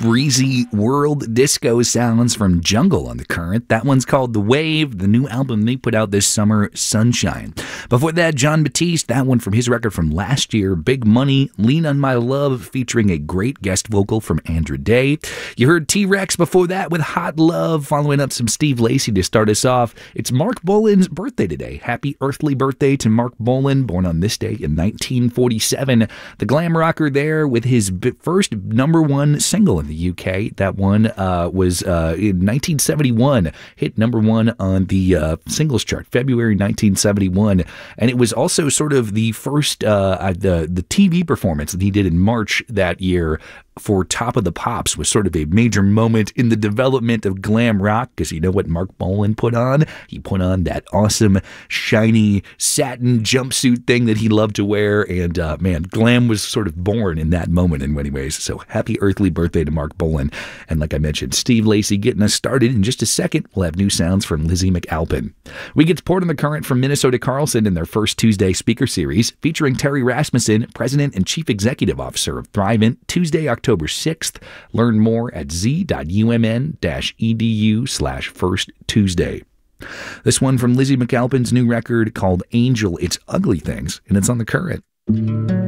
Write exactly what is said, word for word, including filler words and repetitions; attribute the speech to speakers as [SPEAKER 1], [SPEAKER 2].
[SPEAKER 1] breezy world disco sounds from Jungle on the Current. That one's called The Wave, the new album they put out this summer, Sunshine. Before that, Jon Batiste, that one from his record from last year, Big Money, Lean on My Love, featuring a great guest vocal from Andra Day. You heard T-Rex before that with Hot Love, following up some Steve Lacy to start us off. It's Marc Bolan's birthday today. Happy earthly birthday to Marc Bolan, born on this day in nineteen forty-seven. The glam rocker there with his first number one single in the U K. That one uh, was uh, in nineteen seventy-one, hit number one on the uh, singles chart, February nineteen seventy-one. And it was also sort of the first, uh, the, the T V performance that he did in March that year for Top of the Pops was sort of a major moment in the development of glam rock, because you know what Marc Bolan put on? He put on that awesome, shiny satin jumpsuit thing that he loved to wear, and uh, man, glam was sort of born in that moment in many ways. So happy earthly birthday to Marc Bolan. And like I mentioned, Steve Lacy getting us started. In just a second, we'll have new sounds from Lizzie McAlpin. We get support on the Current from Minnesota Carlson in their first Tuesday speaker series, featuring Terry Rasmussen, President and Chief Executive Officer of Thrivent, Tuesday, October sixth. Learn more at z.umn-edu slash first Tuesday. This one from Lizzie McAlpin's new record called Angel. It's Ugly Things, and it's on the Current.